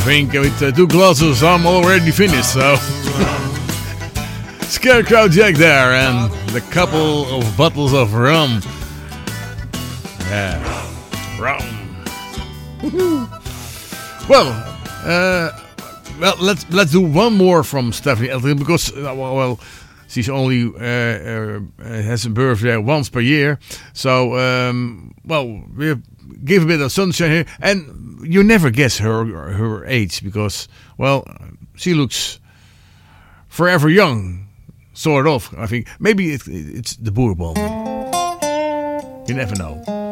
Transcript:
think with 2 glasses I'm already finished, so... Scarecrow Jack there, and the couple of bottles of rum. Yeah, rum. Well, let's do one more from Stephanie Elton, because she's only has a birthday once per year. So we give a bit of sunshine here, and you never guess her age, because she looks forever young, sort of. I think maybe it's the Bourbon. You never know.